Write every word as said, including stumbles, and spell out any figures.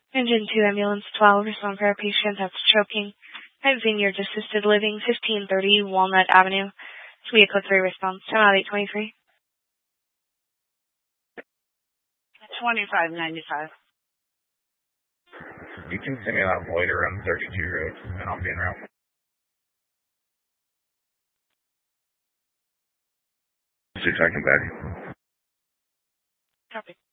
Engine two Ambulance twelve, respond for a patient that's choking at Vineyard Assisted Living, fifteen thirty Walnut Avenue. It's vehicle three response, ten out eight twenty-three. twenty-five ninety-five. You can send me that void around thirty-two road, and I'll be in route. You're talking back. Copy.